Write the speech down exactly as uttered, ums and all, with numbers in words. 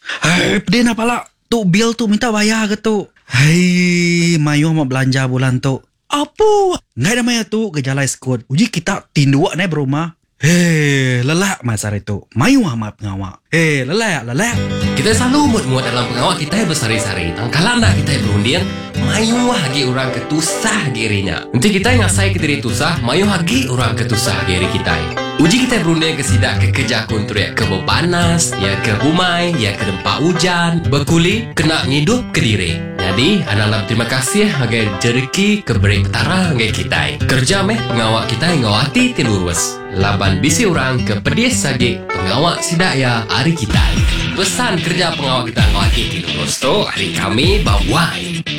Hei, pedih apa lah? Tu bil tu minta bayar ke tu? Hei, mayu mau belanja bulan tu. Apa? Ngai dah maya tu gejala skot. Uji kita tindua naik berumah. Hei, lelak masa itu. Mayu amat pengawak. Hei, lelak, lelak. Kita selalu muat-muat dalam pengawak kita yang bersari-sari. Angkalan dah kita yang berundian. Mayu hagi orang ketusah dirinya. Nanti kita yang ngasai ke diri tusah, mayu hagi orang ketusah diri kita. Uji kita berunding ke sidak ke kerja kontur ya ke panas, ya ke humai, ya ke tempat hujan, berkuli, kena ngidup ke diri. Jadi, anak-anak terima kasih agar jeriki ke beri petara agar kita. Kerja meh pengawak kita yang ngawati tilurus. Laban bisi orang ke pedis sagi pengawak sidak ya hari kita. Pesan kerja pengawak kita ngawati tilurus tu hari kami bawah.